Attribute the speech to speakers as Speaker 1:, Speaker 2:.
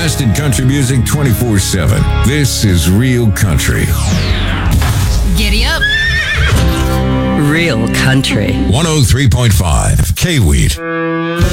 Speaker 1: best in country music 24/7. This is Real Country.
Speaker 2: Giddy up.
Speaker 3: Real country.
Speaker 1: 103.5 K-Wheat.